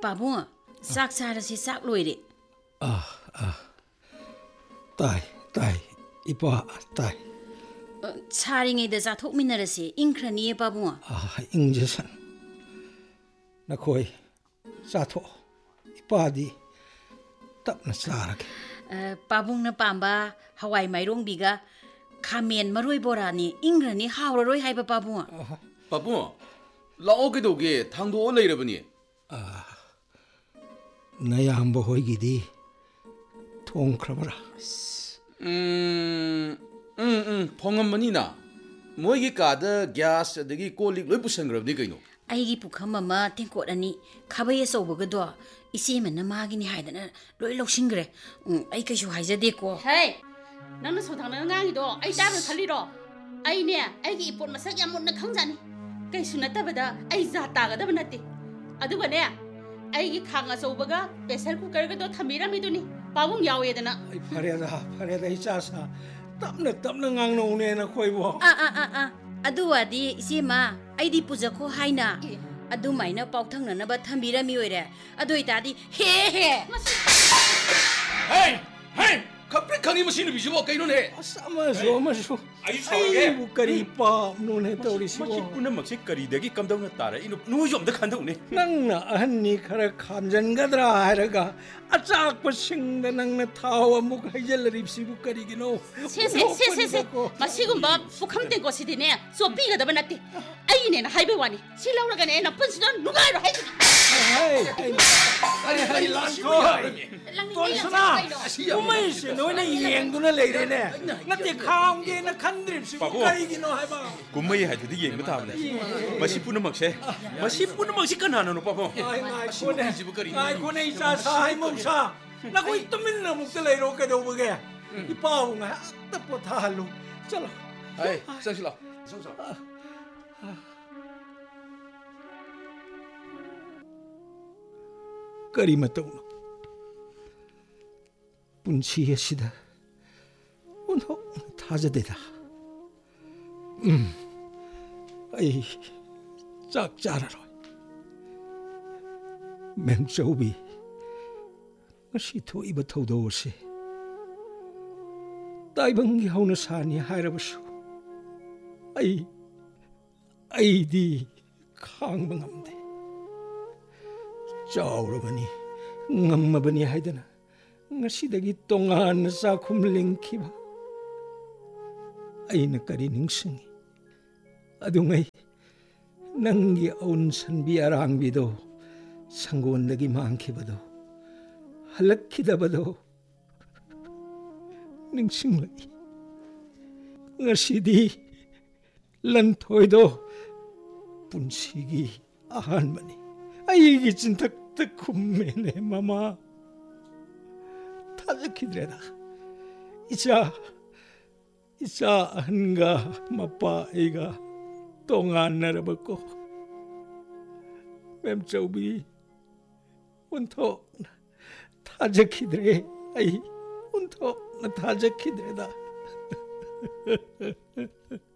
빠붕아, 싹 사라시 싹 로이리. 따이, 이봐, 따이. 차링에다 자톡 미나라시 잉크라니에 빠붕아. 잉제선. 나코이, 자토, 이빠디, 답나 싸라게. 빠붕나 빰바, 하와이 마이롱비가 카멘 마로이 보라니 잉크라니 하우라로이 하이바 빠붕아. 빠붕아, 라오게도게 당도 레이러버니. 나야 호이기디 통크라버라. 통한만이나 뭐이게 까다 가스 되기 꼴릭 로이 부상그럽니 그이노. 아이기 부컴마마 땡꽃아니 카바에 쏘버거도 이세면나 마기니 하이다나 로이 록싱그래. 아이 그쇼 하이자데고. 헤이, 너는 소당나 ngang 아이 따로 살리러. 아이네, 아이기 이쁜 마삭 야못나 강자니. 그이수 나타바다 아이 자타가다바 나티. 아두가네. 아이기 강아 쏘버가 베셀 쿠커가도 타미라미두니. 빠붕 야오에다나. 파레다 이자사. 답나 ngang 코이보. 아두와디 이세마 아이디 부자코 하이나. 아두마이나 ጳ우탕나나바 타미라미 오이래. 아두이다디 헤헤. 헤이, 갑자기 강이 무슨 비주얼 그이노네. 마쇼. 아이 부까리 빠 노네 떠오리시고. 맛있구나 막시 거리대기 감동나 따라 이노 누좀더 간다오네. 낭나 한니 카라 감전가더라 하라가 아짝고 싱다 낭나 타와 목 하이젤르립시 부까리기노. 세세세세세. 마시군바 북함된 것이디네. 소비가다바 나티. 아이네나 하이베와니. 실라우라가네 나쁜수도 누가로 하이. 아니 란토. 돈스나. 우마이시 너네 이행도나 레이레네. 나때 카운게나 칸드립시 부까리기노 하이바. 꿈마이 하이도 이행도 다음네. 마시푸는 막세. 마시푸는 막시 까나노 빠붕. 아이 코네 이사사 하이몸사. 나 거기 또 맨날 목살레이로 가도 보게. 이 빠웅아 딱보 다 할로. 잘라. 아이, 상실라. 상실. 거리마똥 분치예시다 운호 타자되다 아이 짝짜라로 맹조비 시토 이버 토도시 따이방기 하우는 사니 하이라버수 아이디 강방함대 짜오르바니 ngamabani haidana ngasidagi tongan sa kumlingkiba ay nakari ningsingi adungay nanggi aunsan biarang bido sanguandagi maangkibado halakidabado ningsinglay ngasidi lantoydo punsigi ahanmani 아이기 진짜 kumene mama 타즈키드레다 이자 한가 마빠 이가 똥안 내려먹고 맴저비 운토 타즈키드레 아이 운토 타즈키드레다